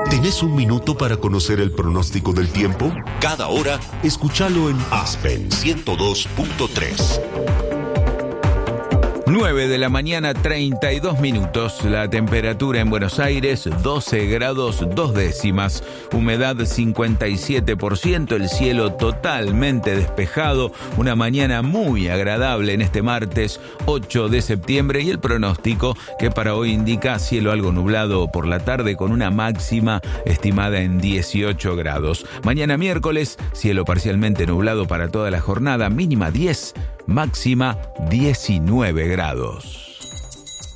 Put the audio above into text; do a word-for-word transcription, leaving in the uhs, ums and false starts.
¿Tenés un minuto para conocer el pronóstico del tiempo? Cada hora, escúchalo en Aspen ciento dos punto tres. nueve de la mañana, treinta y dos minutos. La temperatura en Buenos Aires, doce grados dos décimas. Humedad cincuenta y siete por ciento. El cielo totalmente despejado. Una mañana muy agradable en este martes ocho de septiembre. Y el pronóstico que para hoy indica cielo algo nublado por la tarde con una máxima estimada en dieciocho grados. Mañana miércoles, cielo parcialmente nublado para toda la jornada. Mínima diez, máxima diecinueve grados.